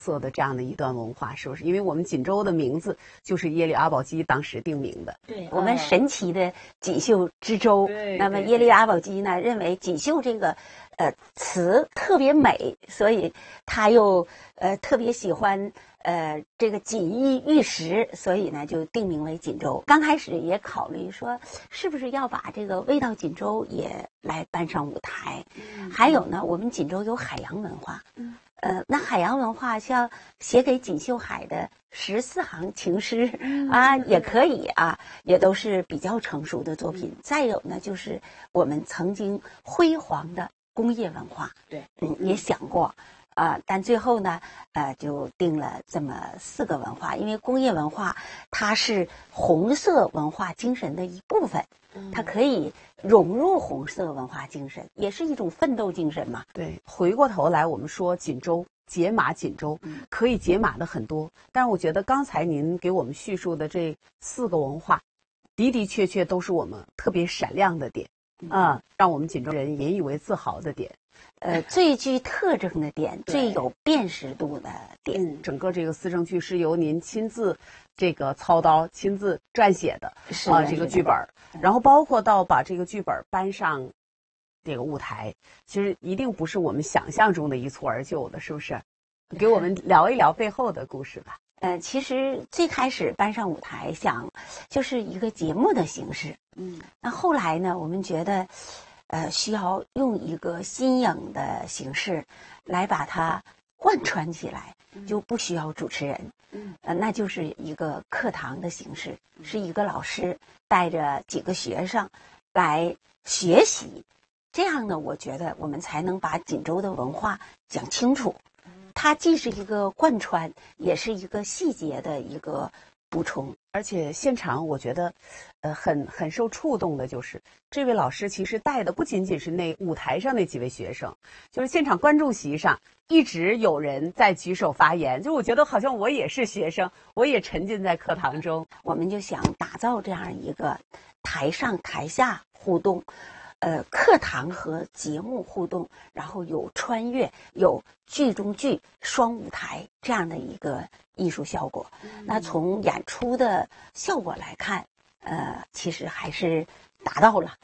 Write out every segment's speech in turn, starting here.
色的这样的一段文化，是不是？因为我们锦州的名字就是耶律阿保机当时定名的。 对，我们神奇的锦绣之州。那么耶律阿保机呢，认为锦绣这个词特别美，所以他又特别喜欢这个锦衣玉食，所以呢就定名为锦州。刚开始也考虑说，是不是要把这个味道锦州也来搬上舞台。还有呢，我们锦州有海洋文化。那海洋文化像写给锦绣海的14行情诗啊，也可以啊，也都是比较成熟的作品。再有呢，就是我们曾经辉煌的工业文化， 对， 也想过但最后呢，就定了这么4个文化，因为工业文化它是红色文化精神的一部分，它可以融入红色文化精神，也是一种奋斗精神嘛。 对，回过头来我们说锦州解码锦州，可以解码的很多，但是我觉得刚才您给我们叙述的这4个文化，的的确确都是我们特别闪亮的点让我们锦州人引以为自豪的点。 最具特征的点，最有辨识度的点。 整个这个思政剧是由您亲自这个操刀、亲自撰写的，这个剧本，然后包括到把这个剧本搬上这个舞台，其实一定不是我们想象中的一蹴而就的，是不是？给我们聊一聊背后的故事吧。 其实最开始搬上舞台想就是一个节目的形式，那后来呢，我们觉得需要用一个新颖的形式来把它贯穿起来，就不需要主持人，那就是一个课堂的形式，是一个老师带着几个学生来学习，这样呢，我觉得我们才能把锦州的文化讲清楚。它既是一个贯穿，也是一个细节的一个补充。 而且现场我觉得很受触动的就是这位老师其实带的不仅仅是那舞台上那几位学生，就是现场观众席上一直有人在举手发言，就我觉得好像我也是学生，我也沉浸在课堂中。 我们就想打造这样一个台上台下互动，课堂和节目互动，然后有穿越，有剧中剧双舞台这样的一个艺术效果。那从演出的效果来看，其实还是达到了，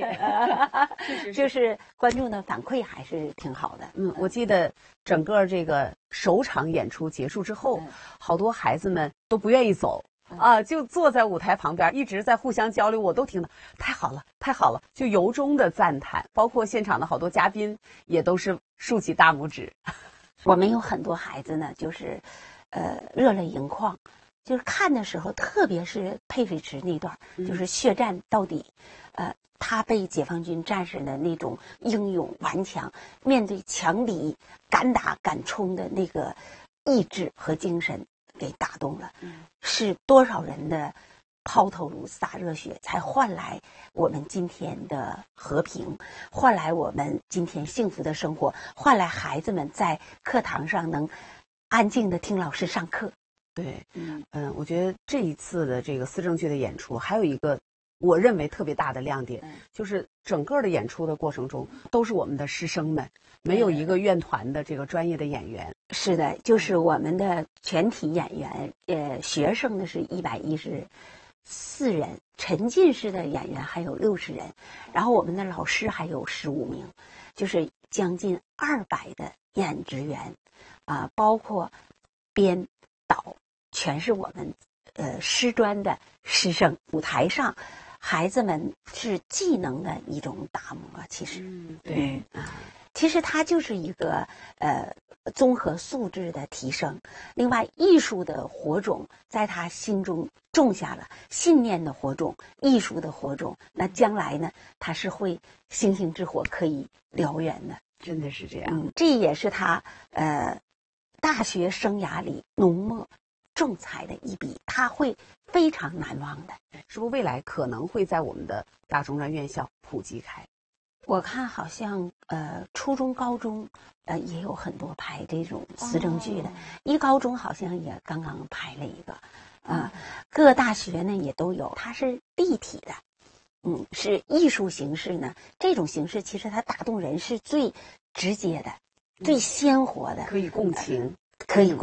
就是观众的反馈还是挺好的。 我记得整个这个首场演出结束之后，好多孩子们都不愿意走。就坐在舞台旁边，一直在互相交流，我都听到太好了，太好了，就由衷的赞叹。包括现场的好多嘉宾也都是竖起大拇指。 我们有很多孩子呢，就是热泪盈眶，就是看的时候，特别是佩水池那段，就是血战到底，他被解放军战士的那种英勇顽强，面对强敌敢打敢冲的那个意志和精神给打动了。是多少人的抛头颅洒热血，才换来我们今天的和平，换来我们今天幸福的生活，换来孩子们在课堂上能安静地听老师上课。 对，我觉得这一次的这个思政剧的演出还有一个我认为特别大的亮点，就是整个的演出的过程中都是我们的师生们，没有一个院团的这个专业的演员。 是的，就是我们的全体演员，学生呢是114人，沉浸式的演员还有60人，然后我们的老师还有15名，就是将近200的演职员，包括编导，全是我们师专的师生。舞台上孩子们是技能的一种打磨，其实对， 其实它就是一个综合素质的提升。另外，艺术的火种在他心中种下了，信念的火种，艺术的火种，那将来呢，它是会星星之火可以燎原的。 真的是这样。 这也是他大学生涯里浓墨重彩的一笔，他会非常难忘的。 是不是未来可能会在我们的大中专院校普及开？ 我看好像初中高中也有很多排这种思政剧的，一高中好像也刚刚排了一个各大学呢也都有，它是立体的，是艺术形式呢，这种形式其实它打动人是最直接的，最鲜活的， 可以共情， 可以